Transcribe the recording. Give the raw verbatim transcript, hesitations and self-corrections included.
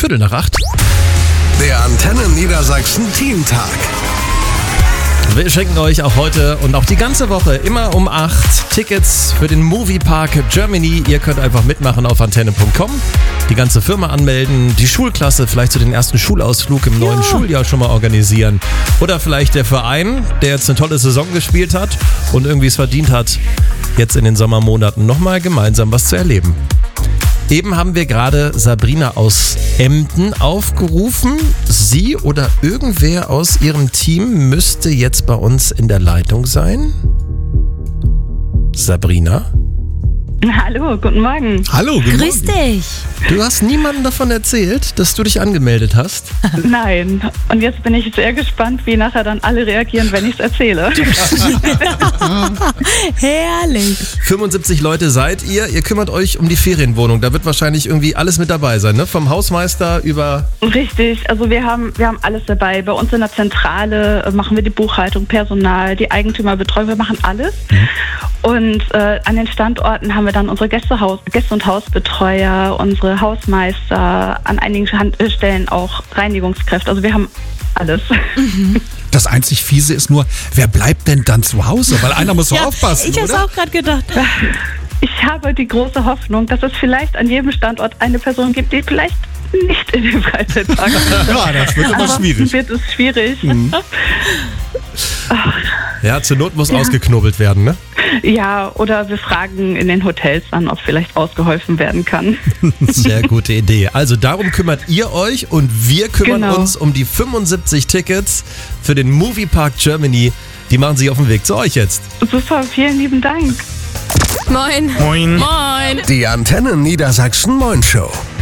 Viertel nach acht. Der Antenne Niedersachsen Teamtag. Wir schenken euch auch heute und auch die ganze Woche immer um acht Tickets für den Moviepark Germany. Ihr könnt einfach mitmachen auf antenne punkt com, die ganze Firma anmelden, die Schulklasse vielleicht zu den ersten Schulausflug im neuen ja. Schuljahr schon mal organisieren. Oder vielleicht der Verein, der jetzt eine tolle Saison gespielt hat und irgendwie es verdient hat, jetzt in den Sommermonaten nochmal gemeinsam was zu erleben. Eben haben wir gerade Sabrina aus Emden aufgerufen. Sie oder irgendwer aus ihrem Team müsste jetzt bei uns in der Leitung sein. Sabrina? Hallo, guten Morgen. Hallo, guten Grüß Morgen. dich. Du hast niemandem davon erzählt, dass du dich angemeldet hast? Nein. Und jetzt bin ich sehr gespannt, wie nachher dann alle reagieren, wenn ich es erzähle. Herrlich. fünfundsiebzig Leute seid ihr. Ihr kümmert euch um die Ferienwohnung. Da wird wahrscheinlich irgendwie alles mit dabei sein, ne? Vom Hausmeister über... Richtig. Also wir haben, wir haben alles dabei. Bei uns in der Zentrale machen wir die Buchhaltung, Personal, die Eigentümerbetreuung. Wir machen alles. Mhm. Und äh, an den Standorten haben wir dann unsere Gästehaus, Gäste- und Hausbetreuer, unsere Hausmeister, an einigen Stellen auch Reinigungskräfte. Also wir haben alles. Mhm. Das einzig Fiese ist nur, wer bleibt denn dann zu Hause? Weil einer muss so ja, aufpassen, ich oder? hab's auch gerade gedacht. Ich habe die große Hoffnung, dass es vielleicht an jedem Standort eine Person gibt, die vielleicht nicht in den Freizeitpark ist. Ja, das wird aber schwierig. wird es schwierig. Mhm. Ja, zur Not muss Ja. ausgeknobelt werden, ne? Ja, oder wir fragen in den Hotels an, ob vielleicht ausgeholfen werden kann. Sehr gute Idee. Also darum kümmert ihr euch und wir kümmern Genau. uns um die fünfundsiebzig Tickets für den Moviepark Germany. Die machen sich auf den Weg zu euch jetzt. Super, vielen lieben Dank. Moin. Moin. Moin. Die Antenne Niedersachsen Moin Show.